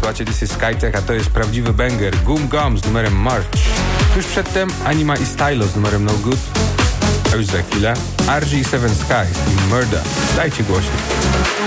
słuchacie This is Skytech, a to jest prawdziwy banger. Goom Gum z numerem March. Tuż przedtem Anima i Stylo z numerem No Good. A już za chwilę RG7 Skies i Murder. Dajcie głośno.